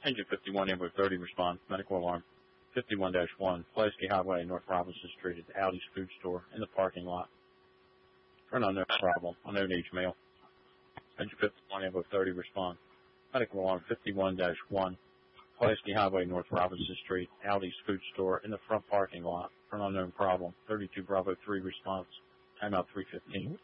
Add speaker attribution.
Speaker 1: Engine 51, Amber 30, respond. Medical alarm. 51-1, Pulaski Highway, North Robinson Street at the Aldi's food store in the parking lot. For an unknown problem, unknown age male. Engine 51, Amber 30, respond. Medical alarm 51-1, Pulaski Highway, North Robinson Street, Aldi's food store in the front parking lot. For an unknown problem, 32 Bravo 3, response. Timeout 3:15.